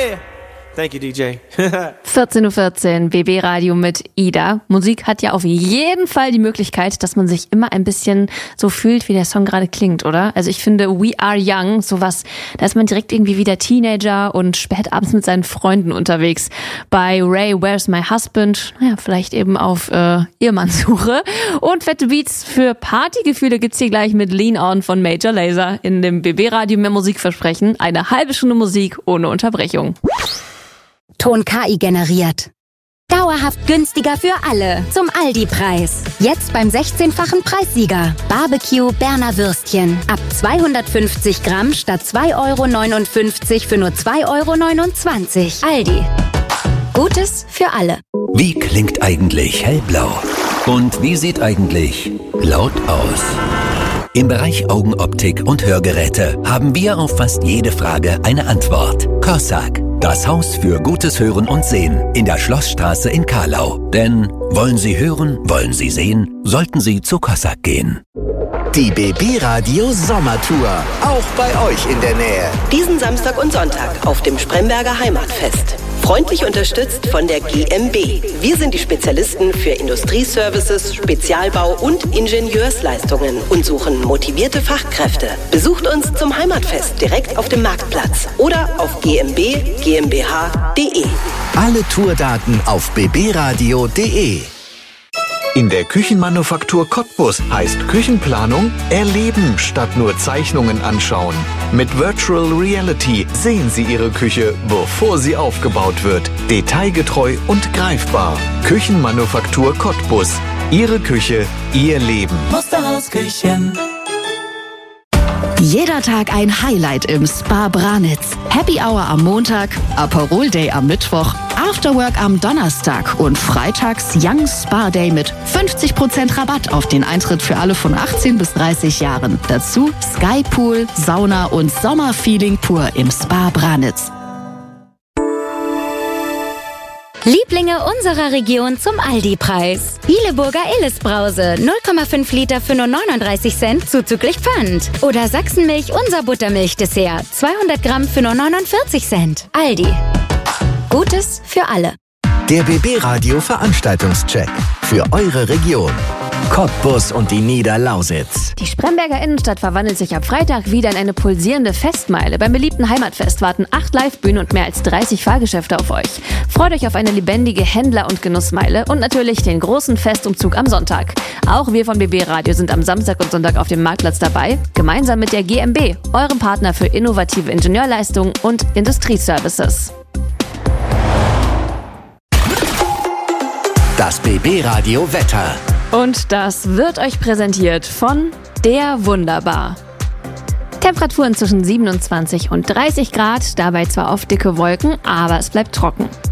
Yeah! Thank you, DJ. 14:14 Uhr, BB Radio mit Ida. Musik hat ja auf jeden Fall die Möglichkeit, dass man sich immer ein bisschen so fühlt, wie der Song gerade klingt, oder? Also ich finde We Are Young, sowas, da ist man direkt irgendwie wieder Teenager und spät abends mit seinen Freunden unterwegs. Bei Ray, Where's My Husband? Naja, vielleicht eben auf Ehemannssuche. Und fette Beats für Partygefühle gibt's hier gleich mit Lean On von Major Lazer. In dem BB Radio mehr Musik versprechen. Eine halbe Stunde Musik ohne Unterbrechung. Ton KI generiert. Dauerhaft günstiger für alle. Zum Aldi-Preis. Jetzt beim 16-fachen Preissieger. Barbecue Berner Würstchen. Ab 250 Gramm statt 2,59 € für nur 2,29 €. Aldi. Gutes für alle. Wie klingt eigentlich hellblau? Und wie sieht eigentlich laut aus? Im Bereich Augenoptik und Hörgeräte haben wir auf fast jede Frage eine Antwort. Cossack, das Haus für gutes Hören und Sehen in der Schlossstraße in Kahlau. Denn wollen Sie hören, wollen Sie sehen, sollten Sie zu Cossack gehen. Die BB Radio Sommertour, auch bei euch in der Nähe. Diesen Samstag und Sonntag auf dem Spremberger Heimatfest. Freundlich unterstützt von der GmbH. Wir sind die Spezialisten für Industrieservices, Spezialbau und Ingenieursleistungen und suchen motivierte Fachkräfte. Besucht uns zum Heimatfest direkt auf dem Marktplatz oder auf gmbh.de. Alle Tourdaten auf bbradio.de. In der Küchenmanufaktur Cottbus heißt Küchenplanung erleben statt nur Zeichnungen anschauen. Mit Virtual Reality sehen Sie Ihre Küche, bevor sie aufgebaut wird. Detailgetreu und greifbar. Küchenmanufaktur Cottbus. Ihre Küche, Ihr Leben. Musterhausküchen. Jeder Tag ein Highlight im Spa Branitz. Happy Hour am Montag, Aperol Day am Mittwoch, Afterwork am Donnerstag und freitags Young Spa Day mit 50% Rabatt auf den Eintritt für alle von 18 bis 30 Jahren. Dazu Skypool, Sauna und Sommerfeeling pur im Spa Branitz. Lieblinge unserer Region zum Aldi-Preis. Hileburger Illes-Brause, 0,5 Liter für nur 39 Cent, zuzüglich Pfand. Oder Sachsenmilch, unser Buttermilch-Dessert, 200 Gramm für nur 49 Cent. Aldi. Gutes für alle. Der BB Radio Veranstaltungscheck für eure Region. Cottbus und die Niederlausitz. Die Spremberger Innenstadt verwandelt sich ab Freitag wieder in eine pulsierende Festmeile. Beim beliebten Heimatfest warten 8 Livebühnen und mehr als 30 Fahrgeschäfte auf euch. Freut euch auf eine lebendige Händler- und Genussmeile und natürlich den großen Festumzug am Sonntag. Auch wir von BB Radio sind am Samstag und Sonntag auf dem Marktplatz dabei, gemeinsam mit der GmbH, eurem Partner für innovative Ingenieurleistungen und Industrieservices. Das BB Radio Wetter. Und das wird euch präsentiert von der Wunderbar. Temperaturen zwischen 27 und 30 Grad, dabei zwar oft dicke Wolken, aber es bleibt trocken.